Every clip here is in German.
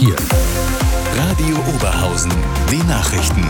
4. Radio Oberhausen, die Nachrichten.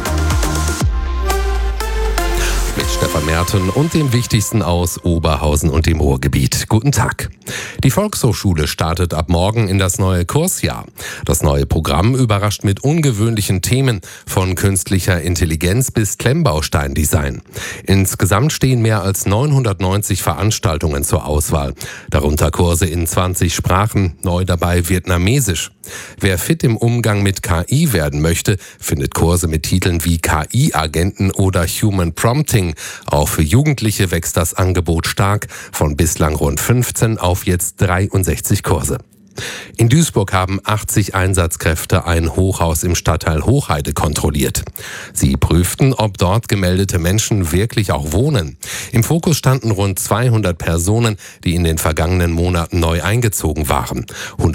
Mit Stefan Merten und dem Wichtigsten aus Oberhausen und dem Ruhrgebiet. Guten Tag. Die Volkshochschule startet ab morgen in das neue Kursjahr. Das neue Programm überrascht mit ungewöhnlichen Themen, von künstlicher Intelligenz bis Klemmbausteindesign. Insgesamt stehen mehr als 990 Veranstaltungen zur Auswahl. Darunter Kurse in 20 Sprachen, neu dabei Vietnamesisch. Wer fit im Umgang mit KI werden möchte, findet Kurse mit Titeln wie KI-Agenten oder Human Prompting. Auch für Jugendliche wächst das Angebot stark, von bislang rund 15 auf jetzt 63 Kurse. In Duisburg haben 80 Einsatzkräfte ein Hochhaus im Stadtteil Hochheide kontrolliert. Sie prüften, ob dort gemeldete Menschen wirklich auch wohnen. Im Fokus standen rund 200 Personen, die in den vergangenen Monaten neu eingezogen waren.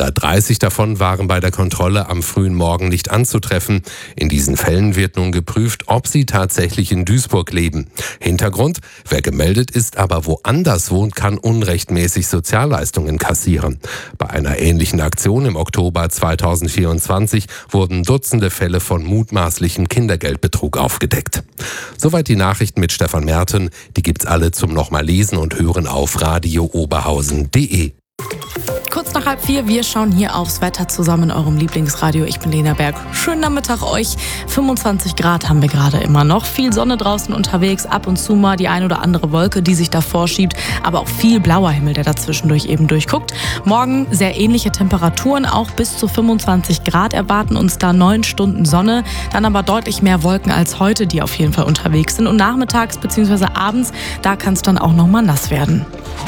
130 davon waren bei der Kontrolle am frühen Morgen nicht anzutreffen. In diesen Fällen wird nun geprüft, ob sie tatsächlich in Duisburg leben. Hintergrund: Wer gemeldet ist, aber woanders wohnt, kann unrechtmäßig Sozialleistungen kassieren. Bei einer ähnlichen Aktion im Oktober 2024 wurden Dutzende Fälle von mutmaßlichem Kindergeldbetrug aufgedeckt. Soweit die Nachrichten mit Stefan Merten. Die gibt's alle zum nochmal lesen und hören auf radiooberhausen.de. Kurz nach 3:30, wir schauen hier aufs Wetter zusammen in eurem Lieblingsradio. Ich bin Lena Berg. Schönen Nachmittag euch. 25 Grad haben wir gerade immer noch. Viel Sonne draußen unterwegs, ab und zu mal die ein oder andere Wolke, die sich davor schiebt, aber auch viel blauer Himmel, der dazwischendurch eben durchguckt. Morgen sehr ähnliche Temperaturen, auch bis zu 25 Grad erwarten uns da 9 Stunden Sonne, dann aber deutlich mehr Wolken als heute, die auf jeden Fall unterwegs sind. Und nachmittags bzw. abends, da kann es dann auch nochmal nass werden.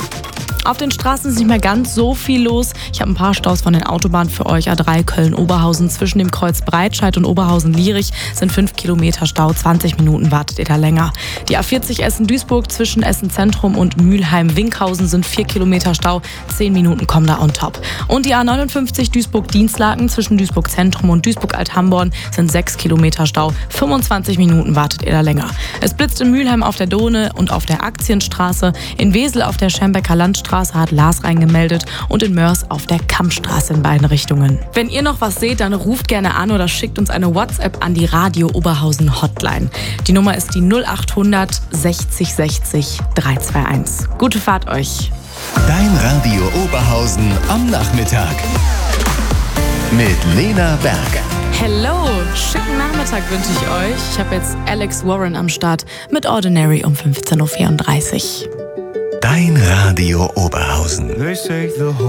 Auf den Straßen ist nicht mehr ganz so viel los. Ich habe ein paar Staus von den Autobahnen für euch. A3 Köln-Oberhausen zwischen dem Kreuz Breitscheid und Oberhausen-Lierich sind 5 Kilometer Stau. 20 Minuten wartet ihr da länger. Die A40 Essen-Duisburg zwischen Essen-Zentrum und Mülheim-Winkhausen sind 4 Kilometer Stau. 10 Minuten kommen da on top. Und die A59 Duisburg-Dienstlaken zwischen Duisburg-Zentrum und Duisburg-Althamborn sind 6 Kilometer Stau. 25 Minuten wartet ihr da länger. Es blitzt in Mülheim auf der Dohne und auf der Aktienstraße. In Wesel auf der Schermbecker Landstraße hat Lars reingemeldet und in Mörs auf der Kammstraße in beiden Richtungen. Wenn ihr noch was seht, dann ruft gerne an oder schickt uns eine WhatsApp an die Radio Oberhausen Hotline. Die Nummer ist die 0800 60 60 321. Gute Fahrt euch. Dein Radio Oberhausen am Nachmittag. Mit Lena Berg. Hello, schicken Nachmittag wünsche ich euch. Ich habe jetzt Alex Warren am Start mit Ordinary um 15.34 Uhr. Dein Radio Oberhausen.